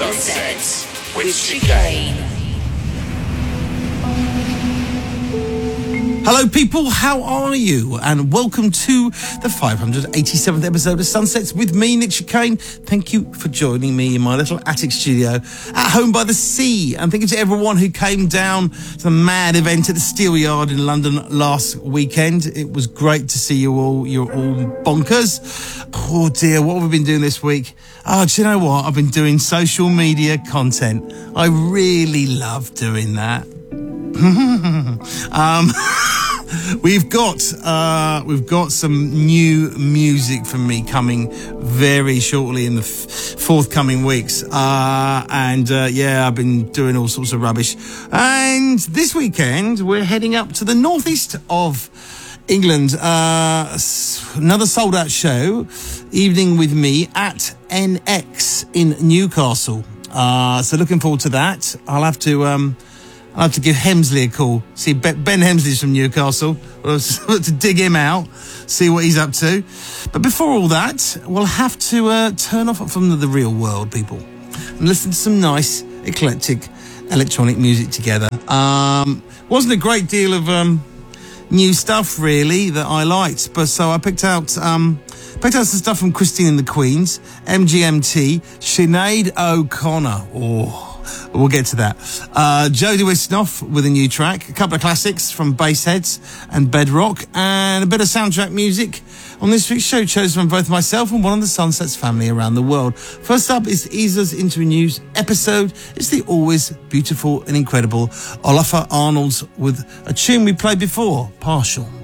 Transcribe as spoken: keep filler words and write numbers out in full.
Sunsets with Chicane. Hello people, how are you? And welcome to the five hundred eighty-seventh episode of Sunsets with me, Nick Chicane. Thank you for joining me in my little attic studio at home by the sea. And thank you to everyone who came down to the mad event at the Steelyard in London last weekend. It was great to see you all. You're all bonkers. Oh dear, what have we been doing this week? Oh, do you know what? I've been doing social media content. I really love doing that. um, we've got uh, we've got some new music from me coming very shortly in the f- forthcoming weeks, uh, and uh, yeah, I've been doing all sorts of rubbish. And this weekend we're heading up to the northeast of England. Uh, another sold out show, Evening with Me at N X in Newcastle. Uh, so looking forward to that. I'll have to. Um, I'll have to give Hemsley a call. See, Ben Hemsley's from Newcastle. We'll have to dig him out, see what he's up to. But before all that, we'll have to uh, turn off from the, the real world, people, and listen to some nice, eclectic electronic music together. Um, wasn't a great deal of um, new stuff, really, that I liked. But so I picked out um, picked out some stuff from Christine and the Queens, M G M T, Sinead O'Connor. Oh. We'll get to that. Uh, Jodie Wistoff with a new track, a couple of classics from Bassheads and Bedrock, and a bit of soundtrack music on this week's show, chosen by both myself and one of the Sunsets family around the world. First up is ease us into a new episode. It's the always beautiful and incredible Olafur Arnalds with a tune we played before, Partial.